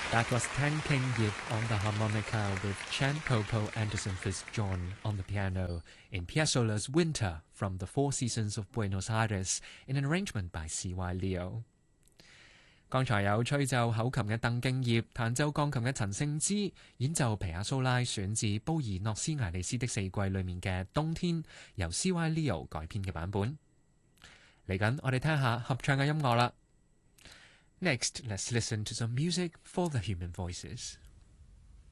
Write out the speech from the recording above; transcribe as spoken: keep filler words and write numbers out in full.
That was Tan King Yip on the harmonica with Chan Popo Anderson Fitzjohn on the piano in Piazzolla's Winter from the Four Seasons of Buenos Aires in an arrangement by C Y Leo。剛才有吹奏口琴嘅鄧敬業、彈奏鋼琴嘅陳勝之、演奏皮亞蘇拉選自布宜諾斯艾利斯的四季裏面嘅冬天，由 C Y Leo 改編嘅版本。嚟緊我哋聽下合唱嘅音樂啦。Next, let's listen to some music for the human voices.